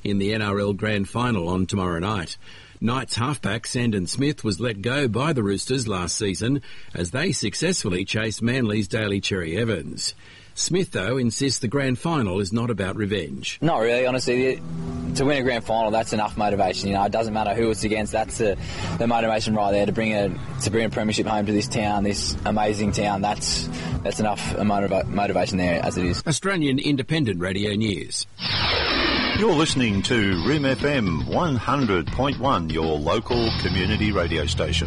in the NRL Grand Final on tomorrow night. Knights halfback Sandon Smith was let go by the Roosters last season as they successfully chased Manly's Daly Cherry Evans. Smith, though, insists the grand final is not about revenge. Not really, honestly. To win a grand final, that's enough motivation. You know, it doesn't matter who it's against. That's the motivation right there to bring a premiership home to this town, this amazing town. That's enough motivation there as it is. Australian Independent Radio News. You're listening to RIM FM 100.1, your local community radio station.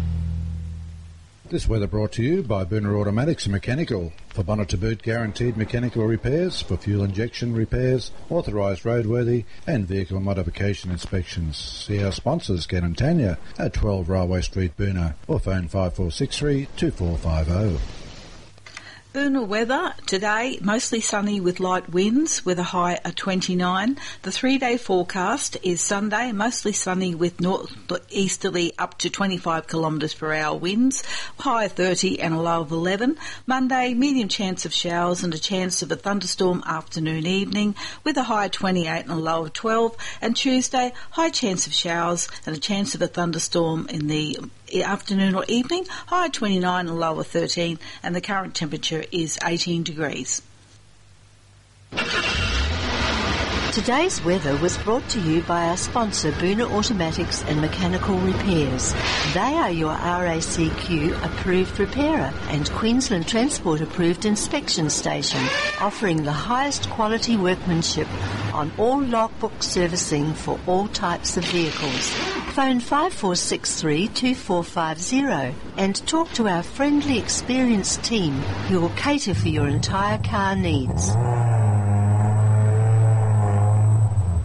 This weather brought to you by Booner Automatics and Mechanical. For bonnet to boot guaranteed mechanical repairs, for fuel injection repairs, authorised roadworthy and vehicle modification inspections. See our sponsors, Ken and Tanya, at 12 Railway Street, Booner, or phone 5463 2450. Booner weather today, mostly sunny with light winds with a high of 29. The 3-day forecast is Sunday, mostly sunny with northeasterly up to 25 kilometres per hour winds, high of 30 and a low of 11. Monday, medium chance of showers and a chance of a thunderstorm afternoon evening with a high of 28 and a low of 12. And Tuesday, high chance of showers and a chance of a thunderstorm in the afternoon or evening, high 29 and low of 13, and the current temperature is 18 degrees. Today's weather was brought to you by our sponsor, Booner Automatics and Mechanical Repairs. They are your RACQ approved repairer and Queensland Transport approved inspection station, offering the highest quality workmanship on all logbook servicing for all types of vehicles. Phone 5463 2450 and talk to our friendly, experienced team who will cater for your entire car needs.